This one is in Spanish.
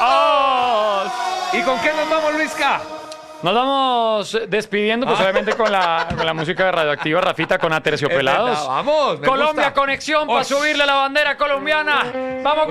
¡Vámonos! ¿Y con qué nos vamos, Luisca? Nos vamos despidiendo, pues obviamente con la música de Radioactiva, Rafita, con Aterciopelados. Vamos, me Colombia, gusta. conexión para subirle la bandera colombiana. Vamos.